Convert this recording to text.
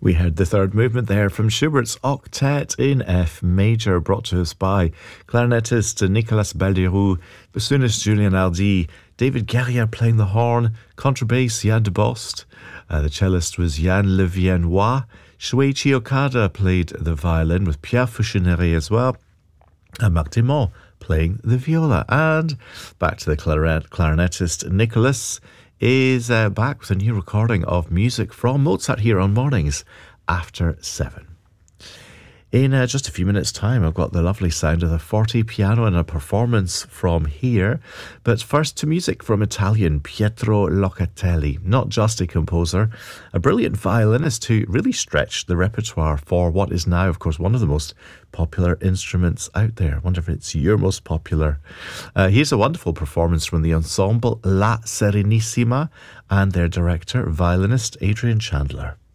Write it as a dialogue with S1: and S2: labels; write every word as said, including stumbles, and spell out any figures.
S1: We heard the third movement there from Schubert's Octet in F major, brought to us by clarinetist Nicolas Balderoux, bassoonist Julien Hardy, David Guerrier playing the horn, contrabass Yann de Bost, uh, the cellist was Yann Le Viennois, Shuichi Okada played the violin with Pierre Foucheneret as well, and Marc Desmond playing the viola. And back to the clarinet, clarinetist Nicolas is uh, back with a new recording of music from Mozart here on Mornings After Seven. In uh, just a few minutes' time, I've got the lovely sound of the forte piano and a performance from here. But first to music from Italian Pietro Locatelli, not just a composer, a brilliant violinist who really stretched the repertoire for what is now, of course, one of the most popular instruments out there. I wonder if it's your most popular. Uh, here's a wonderful performance from the ensemble La Serenissima and their director, violinist Adrian Chandler.